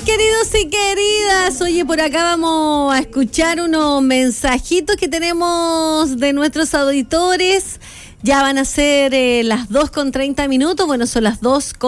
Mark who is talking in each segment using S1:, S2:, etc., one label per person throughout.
S1: Queridos y queridas, oye, por acá vamos a escuchar unos mensajitos que tenemos de nuestros auditores. Ya van a ser las 2:30. Bueno, son las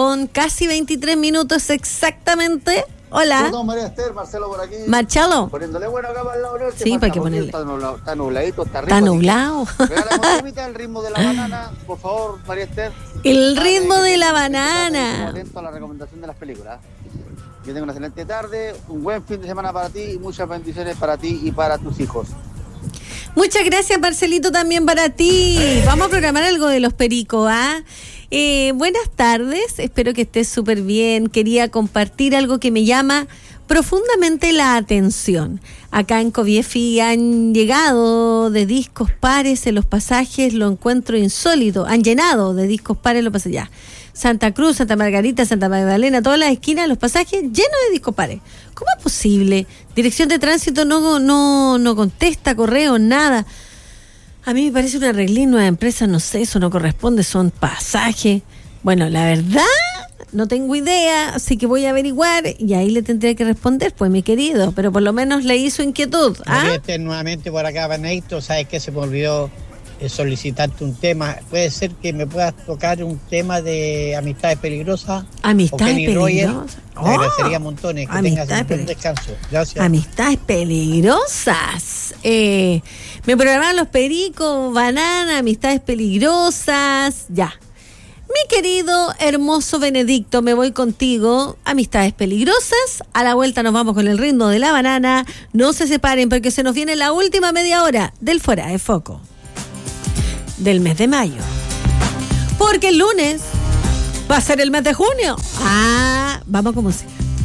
S1: 2:23 exactamente. Hola.
S2: Perdón, María Esther, Marcelo por aquí.
S1: Marcelo.
S2: Poniéndole bueno acá para el lado norte.
S1: Sí, para que ponerle.
S2: Está nubladito, está rico.
S1: Está nublado.
S2: Regálame el ritmo de la banana, por favor, María Esther.
S1: El ritmo de la banana.
S2: Atento a la recomendación de las películas. Que tenga una excelente tarde, un buen fin de semana para ti y muchas bendiciones para ti y para tus hijos.
S1: Muchas gracias, Marcelito, también para ti. Vamos a programar algo de los pericos, ¿ah? Buenas tardes, espero que estés súper bien. Quería compartir algo que me llama profundamente la atención. Acá en Coviefi han llegado de discos pares en los pasajes, lo encuentro insólito. Han llenado de discos pares en los pasajes. Ya. Santa Cruz, Santa Margarita, Santa Magdalena, todas las esquinas, los pasajes llenos de discos pares. ¿Cómo es posible? Dirección de Tránsito no contesta, correo, nada. A mí me parece una arreglín, nueva empresa, no sé, eso no corresponde, son pasajes. Bueno, la verdad, no tengo idea, así que voy a averiguar y ahí le tendré que responder, pues, mi querido. Pero por lo menos leí su inquietud. ¿Ah?
S3: Nuevamente por acá, Vaneito, ¿sabes qué? Se me olvidó solicitarte un tema. ¿Puede ser que me puedas tocar un tema de Amistades Peligrosas?
S1: Amistades Peligrosas.
S3: Te agradecería montones. Que tengas un buen descanso. Gracias.
S1: Amistades Peligrosas. Me programaron los pericos, banana, Amistades Peligrosas. Ya. Mi querido, hermoso Benedicto, me voy contigo. Amistades Peligrosas. A la vuelta nos vamos con el ritmo de la banana. No se separen porque se nos viene la última media hora del Fuera de Foco del mes de mayo, porque el lunes va a ser el mes de junio. Vamos con música.